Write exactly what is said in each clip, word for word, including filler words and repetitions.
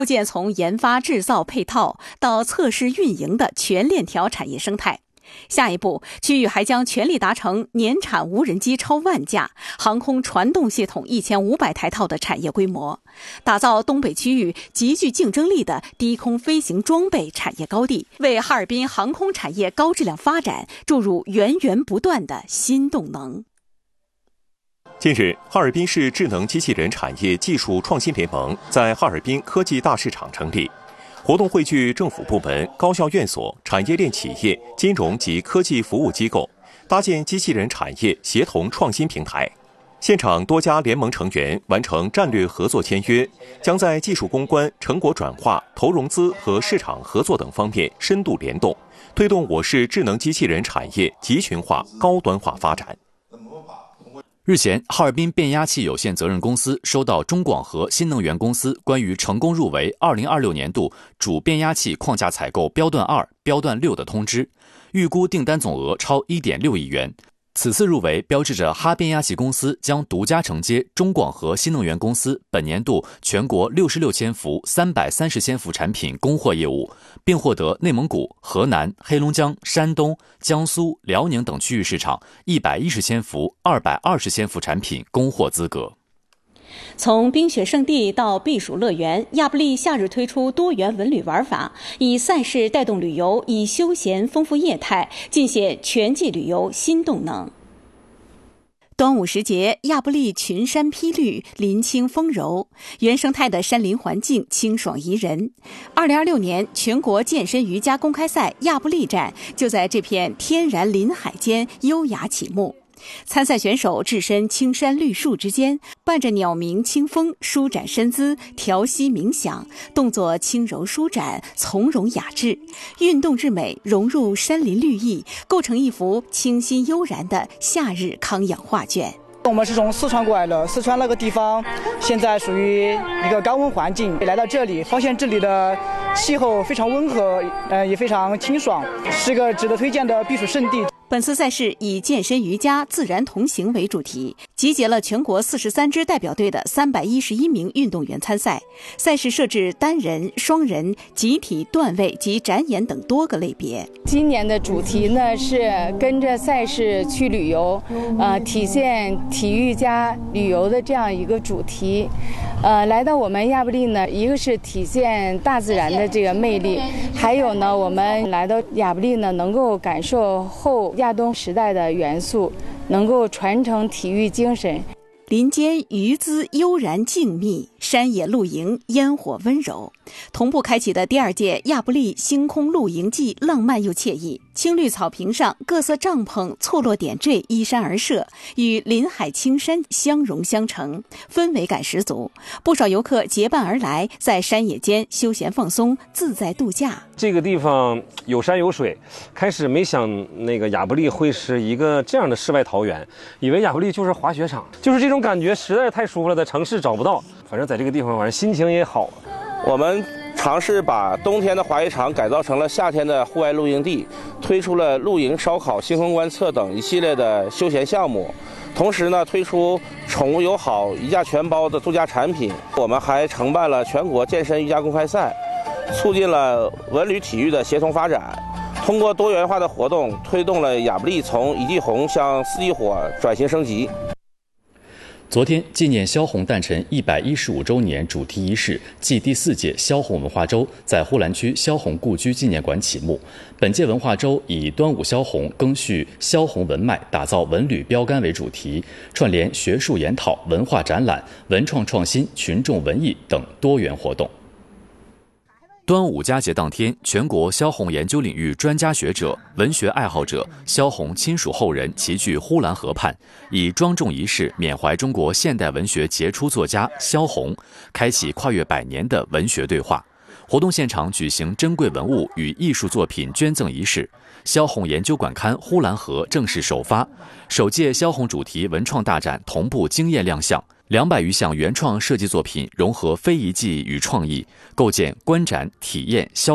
构建从研发、制造、配套到测试、运营的全链条产业生态。下一步，区域还将全力达成年产无人机超万架、航空传动系统一千五百台套的产业规模，打造东北区域极具竞争力的低空飞行装备产业高地，为哈尔滨航空产业高质量发展注入源源不断的新动能。 近日，哈尔滨市智能机器人产业技术创新联盟在哈尔滨科技大市场成立。活动汇聚政府部门、高校院所、产业链企业、金融及科技服务机构，搭建机器人产业协同创新平台。现场多家联盟成员完成战略合作签约，将在技术攻关、成果转化、投融资和市场合作等方面深度联动，推动我市智能机器人产业集群化、高端化发展。 日前，哈尔滨变压器有限责任公司收到中广核新能源公司关于成功入围二零二六年度主变压器框架采购标段二、标段六的通知，预估订单总额超 一点六亿元。此次入围标志着哈变压器公司将独家承接中广核新能源公司本年度全国六十六千伏、三百三十千伏产品供货业务，并获得内蒙古、河南、黑龙江、山东、江苏、辽宁等区域市场一百一十千伏、二百二十千伏产品供货资格。 从冰雪胜地到避暑乐园，亚布力夏日推出多元文旅玩法，以赛事带动旅游，以休闲丰富业态，尽显全季旅游新动能。端午时节，亚布力群山披绿，林清风柔，原生态的山林环境清爽宜人。二零二六年全国健身瑜伽公开赛亚布力站就在这片天然林海间优雅启幕。参赛选手置身青山绿树之间，伴着鸟鸣清风，舒展身姿，调息冥想，动作轻柔舒展，从容雅致，运动之美融入山林绿意，构成一幅清新悠然的夏日康养画卷。 我们是从四川过来的，四川那个地方现在属于一个高温环境，来到这里发现这里的气候非常温和，呃，也非常清爽，是个值得推荐的避暑胜地。 本次赛事以健身瑜伽自然同行为主题，集结了全国四十三支代表队的三百一十一名运动员参赛。赛事设置单人、双人、集体、段位及展演等多个类别。 今年的主题呢是跟着赛事去旅游，呃，体现体育加旅游的这样一个主题。呃，来到我们亚布力呢，一个是体现大自然的这个魅力，还有呢，我们来到亚布力呢，能够感受后亚东时代的元素，能够传承体育精神。 林间鱼姿悠然静谧，山野露营烟火温柔。同步开启的第二届亚布力星空露营季浪漫又惬意，青绿草坪上各色帐篷错落点缀，依山而设，与林海青山相融相成，氛围感十足。不少游客结伴而来，在山野间休闲放松，自在度假。 这个地方有山有水，开始没想那个亚布力会是一个这样的世外桃源，以为亚布力就是滑雪场，就是这种感觉实在是太舒服了，在城市找不到。反正在这个地方，反正心情也好。 我们尝试把冬天的滑雪场改造成了夏天的户外露营地，推出了露营、烧烤、星空观测等一系列的休闲项目。同时呢，推出宠物友好、一价全包的度假产品。我们还承办了全国健身瑜伽公开赛，促进了文旅体育的协同发展。通过多元化的活动，推动了亚布力从一地红向四地火转型升级。 昨天，纪念萧红诞辰一百一十五周年主题仪式暨第四届萧红文化周在呼兰区萧红故居纪念馆启幕。本届文化周以端午萧红赓续萧红文脉，打造文旅标杆为主题，串联学术研讨、文化展览、文创创新、群众文艺等多元活动。端午佳节当天，全国萧红研究领域专家学者、文学爱好者、萧红亲属后人齐聚呼兰河畔，以庄重仪式缅怀中国现代文学杰出作家萧红，开启跨越百年的文学对话。活动现场举行珍贵文物与艺术作品捐赠仪式，萧红研究馆刊《呼兰河》正式首发，首届萧红主题文创大展同步惊艳亮相。两百余项原创设计作品融合非遗技艺与创意，构建观展、体验、消费、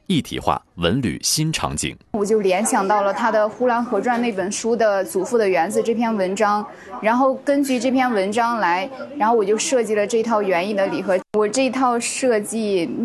一体化文旅新场景。 我就联想到了他的《呼兰河传》那本书的祖父的园子这篇文章，然后根据这篇文章来，然后我就设计了这套园艺的礼盒。我这套设计